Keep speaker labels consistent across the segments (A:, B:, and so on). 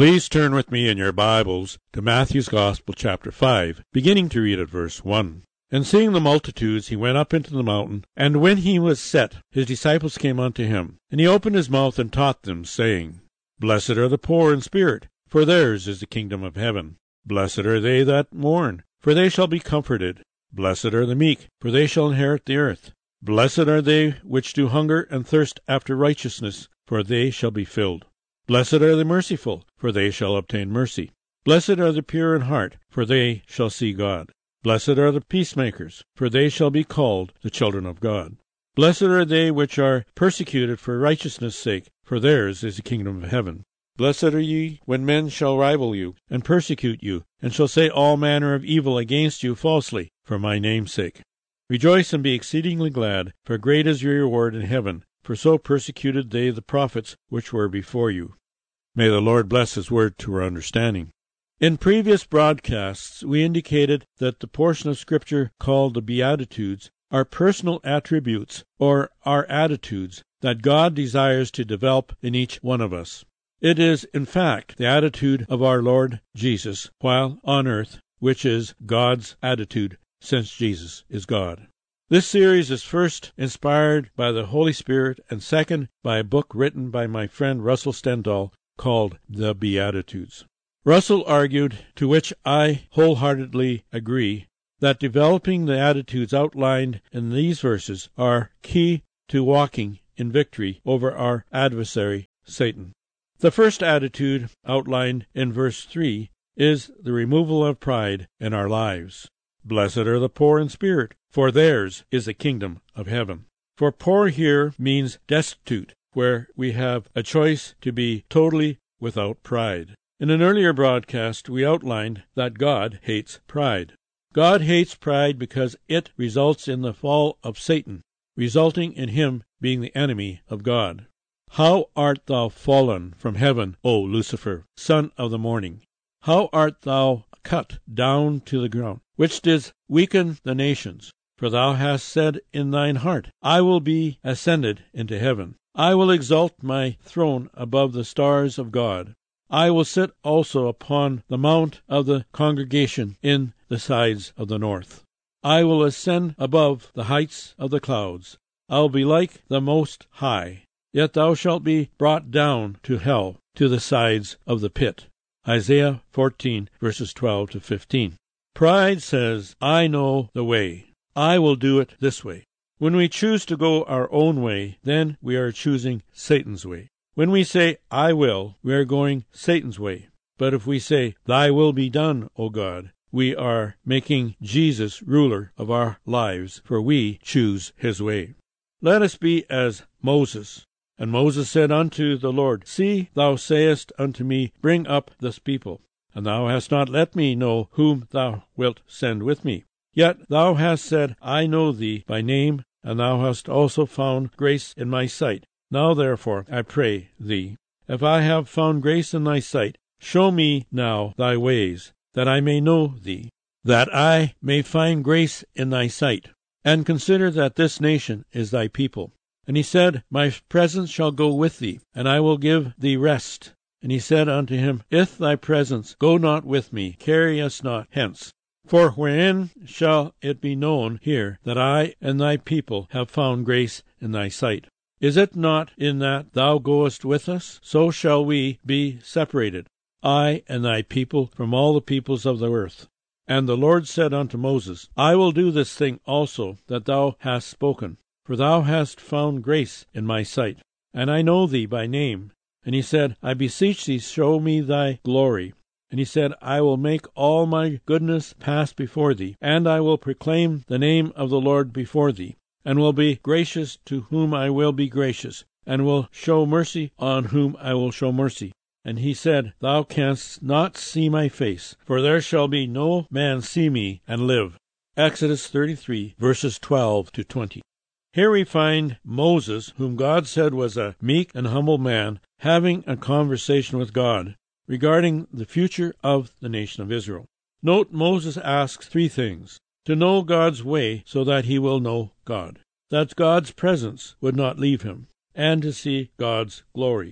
A: Please turn with me in your Bibles to Matthew's Gospel, chapter 5, beginning to read at verse 1. And seeing the multitudes, he went up into the mountain, and when he was set, his disciples came unto him. And he opened his mouth and taught them, saying, Blessed are the poor in spirit, for theirs is the kingdom of heaven. Blessed are they that mourn, for they shall be comforted. Blessed are the meek, for they shall inherit the earth. Blessed are they which do hunger and thirst after righteousness, for they shall be filled. Blessed are the merciful, for they shall obtain mercy. Blessed are the pure in heart, for they shall see God. Blessed are the peacemakers, for they shall be called the children of God. Blessed are they which are persecuted for righteousness' sake, for theirs is the kingdom of heaven. Blessed are ye when men shall rival you, and persecute you, and shall say all manner of evil against you falsely, for my name's sake. Rejoice and be exceedingly glad, for great is your reward in heaven, for so persecuted they the prophets which were before you. May the Lord bless his word to our understanding. In previous broadcasts, we indicated that the portion of Scripture called the Beatitudes are personal attributes, or are attitudes, that God desires to develop in each one of us. It is, in fact, the attitude of our Lord Jesus while on earth, which is God's attitude since Jesus is God. This series is first inspired by the Holy Spirit and second by a book written by my friend Russell Stendhal called The Beatitudes. Russell argued, to which I wholeheartedly agree, that developing the attitudes outlined in these verses are key to walking in victory over our adversary, Satan. The first attitude outlined in verse 3 is the removal of pride in our lives. Blessed are the poor in spirit, for theirs is the kingdom of heaven. For poor here means destitute, where we have a choice to be totally without pride. In an earlier broadcast, we outlined that God hates pride. God hates pride because it results in the fall of Satan, resulting in him being the enemy of God. How art thou fallen from heaven, O Lucifer, son of the morning? How art thou cut down to the ground, which didst weaken the nations? For thou hast said in thine heart, I will be ascended into heaven. I will exalt my throne above the stars of God. I will sit also upon the mount of the congregation in the sides of the north. I will ascend above the heights of the clouds. I will be like the Most High. Yet thou shalt be brought down to hell, to the sides of the pit. Isaiah 14, verses 12 to 15. Pride says, I know the way. I will do it this way. When we choose to go our own way, then we are choosing Satan's way. When we say, I will, we are going Satan's way. But if we say, Thy will be done, O God, we are making Jesus ruler of our lives, for we choose his way. Let us be as Moses. And Moses said unto the Lord, See, thou sayest unto me, Bring up this people. And thou hast not let me know whom thou wilt send with me. Yet thou hast said, I know thee by name, and thou hast also found grace in my sight. Now therefore, I pray thee, if I have found grace in thy sight, show me now thy ways, that I may know thee, that I may find grace in thy sight, and consider that this nation is thy people. And he said, My presence shall go with thee, and I will give thee rest. And he said unto him, If thy presence go not with me, carry us not hence. For wherein shall it be known here that I and thy people have found grace in thy sight? Is it not in that thou goest with us? So shall we be separated, I and thy people, from all the peoples of the earth. And the Lord said unto Moses, I will do this thing also that thou hast spoken, for thou hast found grace in my sight, and I know thee by name. And he said, I beseech thee, show me thy glory. And he said, I will make all my goodness pass before thee, and I will proclaim the name of the Lord before thee, and will be gracious to whom I will be gracious, and will show mercy on whom I will show mercy. And he said, Thou canst not see my face, for there shall be no man see me and live. Exodus 33, verses 12 to 20. Here we find Moses, whom God said was a meek and humble man, having a conversation with God regarding the future of the nation of Israel. Note Moses asks three things: to know God's way so that he will know God, that God's presence would not leave him, and to see God's glory.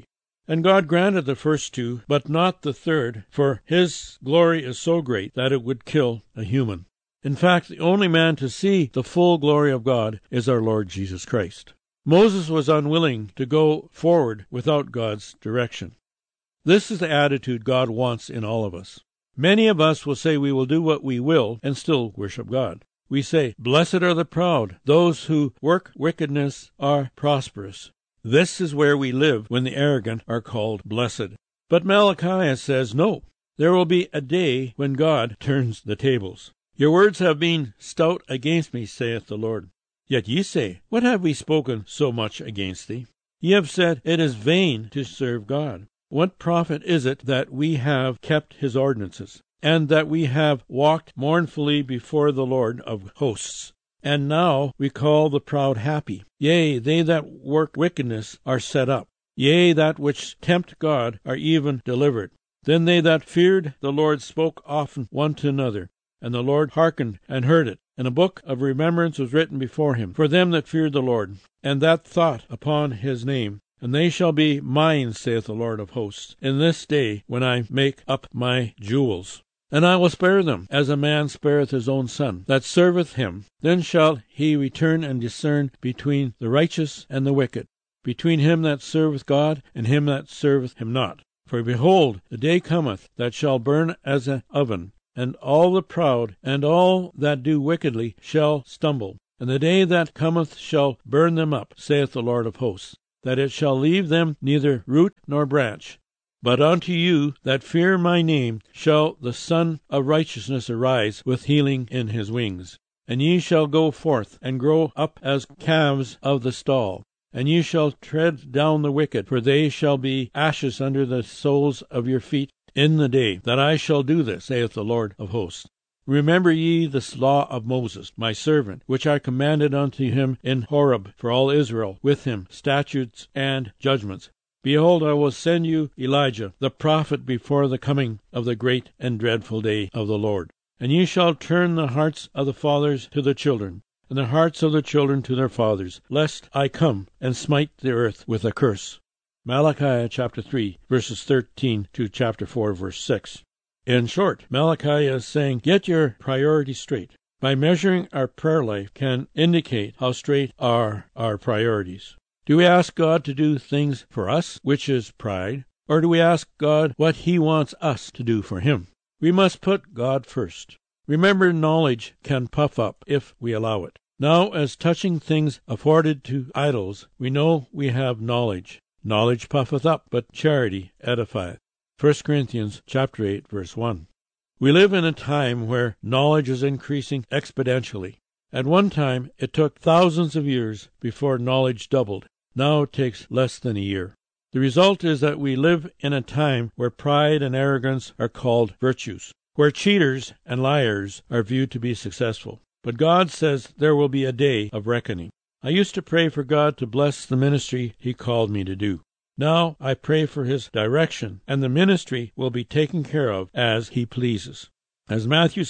A: And God granted the first two, but not the third, for his glory is so great that it would kill a human. In fact, the only man to see the full glory of God is our Lord Jesus Christ. Moses was unwilling to go forward without God's direction. This is the attitude God wants in all of us. Many of us will say we will do what we will and still worship God. We say, "Blessed are the proud, those who work wickedness are prosperous." This is where we live when the arrogant are called blessed. But Malachi says, no, there will be a day when God turns the tables. Your words have been stout against me, saith the Lord. Yet ye say, what have we spoken so much against thee? Ye have said, it is vain to serve God. What profit is it that we have kept his ordinances, and that we have walked mournfully before the Lord of hosts? And now we call the proud happy. Yea, they that work wickedness are set up. Yea, that which tempt God are even delivered. Then they that feared the Lord spoke often one to another, and the Lord hearkened and heard it. And a book of remembrance was written before him for them that feared the Lord, and that thought upon his name. And they shall be mine, saith the Lord of hosts, in this day when I make up my jewels. And I will spare them, as a man spareth his own son, that serveth him. Then shall he return and discern between the righteous and the wicked, between him that serveth God and him that serveth him not. For behold, the day cometh that shall burn as an oven, and all the proud and all that do wickedly shall stumble. And the day that cometh shall burn them up, saith the Lord of hosts, that it shall leave them neither root nor branch. But unto you that fear my name shall the Son of Righteousness arise with healing in his wings. And ye shall go forth and grow up as calves of the stall. And ye shall tread down the wicked, for they shall be ashes under the soles of your feet in the day that I shall do this, saith the Lord of hosts. Remember ye this law of Moses, my servant, which I commanded unto him in Horeb for all Israel, with him statutes and judgments. Behold, I will send you Elijah, the prophet, before the coming of the great and dreadful day of the Lord. And ye shall turn the hearts of the fathers to the children, and the hearts of the children to their fathers, lest I come and smite the earth with a curse. Malachi chapter 3, verses 13 to chapter 4, verse 6. In short, Malachi is saying, get your priorities straight. By measuring our prayer life can indicate how straight are our priorities. Do we ask God to do things for us, which is pride, or do we ask God what he wants us to do for him? We must put God first. Remember, knowledge can puff up if we allow it. Now, as touching things afforded to idols, we know we have knowledge. Knowledge puffeth up, but charity edifieth. 1 Corinthians chapter 8, verse 1. We live in a time where knowledge is increasing exponentially. At one time, it took thousands of years before knowledge doubled. Now it takes less than a year. The result is that we live in a time where pride and arrogance are called virtues, where cheaters and liars are viewed to be successful. But God says there will be a day of reckoning. I used to pray for God to bless the ministry he called me to do. Now I pray for his direction, and the ministry will be taken care of as he pleases. As Matthew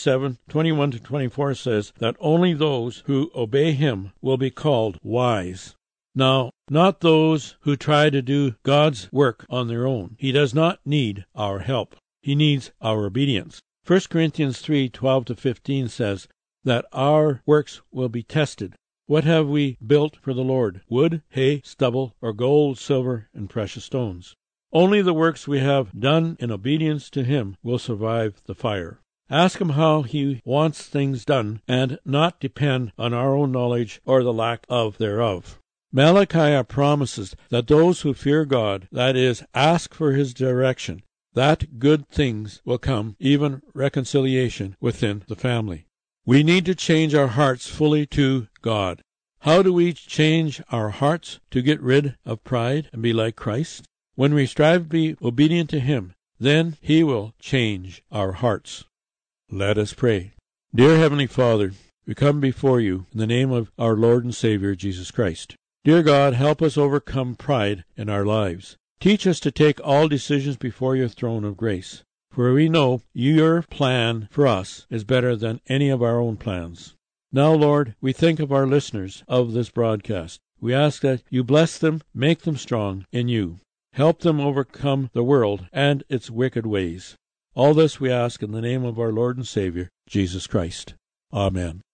A: 7:21-24 says, that only those who obey him will be called wise. Now, not those who try to do God's work on their own. He does not need our help. He needs our obedience. 1 Corinthians 3:12-15 says that our works will be tested. What have we built for the Lord? Wood, hay, stubble, or gold, silver, and precious stones? Only the works we have done in obedience to him will survive the fire. Ask him how he wants things done, and not depend on our own knowledge or the lack of thereof. Malachi promises that those who fear God, that is, ask for his direction, that good things will come, even reconciliation within the family. We need to change our hearts fully to God. How do we change our hearts to get rid of pride and be like Christ? When we strive to be obedient to him, then he will change our hearts. Let us pray. Dear Heavenly Father, we come before you in the name of our Lord and Savior, Jesus Christ. Dear God, help us overcome pride in our lives. Teach us to take all decisions before your throne of grace, for we know your plan for us is better than any of our own plans. Now, Lord, we think of our listeners of this broadcast. We ask that you bless them, make them strong in you. Help them overcome the world and its wicked ways. All this we ask in the name of our Lord and Savior, Jesus Christ. Amen.